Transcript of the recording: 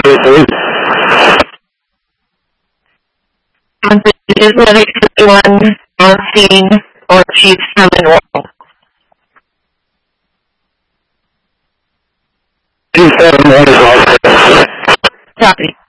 Is 1161 on scene or Chief 7-1? 271 is all. Copy.